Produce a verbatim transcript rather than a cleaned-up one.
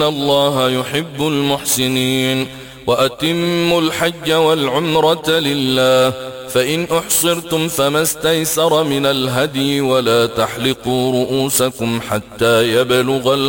الله يحب المحسنين. وأتموا الحج والعمرة لله، فإن أحصرتم فما استيسر من الهدي، ولا تحلقوا رؤوسكم حتى يبلغ